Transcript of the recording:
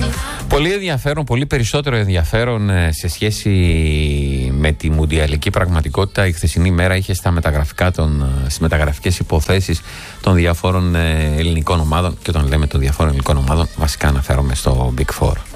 Πολύ ενδιαφέρον, πολύ περισσότερο ενδιαφέρον σε σχέση με τη μουντιαλική πραγματικότητα. Η χθεσινή μέρα είχε στις μεταγραφικές υποθέσεις των διαφόρων ελληνικών ομάδων, και όταν λέμε των διαφόρων ελληνικών ομάδων βασικά αναφέρομαι στο Big Four.